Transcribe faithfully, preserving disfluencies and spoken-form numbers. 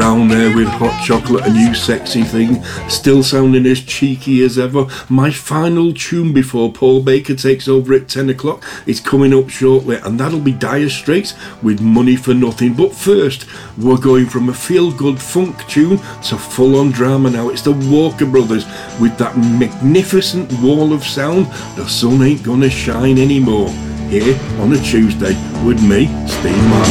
around there with hot chocolate, a new sexy thing, still sounding as cheeky as ever. My final tune before Paul Baker takes over at ten o'clock is coming up shortly, and that'll be Dire Straits with Money for Nothing. But first, we're going from a feel-good funk tune to full-on drama now. It's the Walker Brothers with that magnificent wall of sound, The Sun Ain't Gonna Shine Anymore, here on a Tuesday with me, Steve Martin.